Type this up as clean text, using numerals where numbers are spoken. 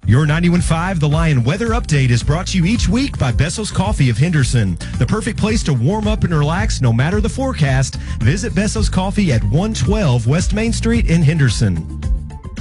Your 91.5 The Lion Weather Update is brought to you each week by Besso's Coffee of Henderson. The perfect place to warm up and relax no matter the forecast. Visit Besso's Coffee at 112 West Main Street in Henderson.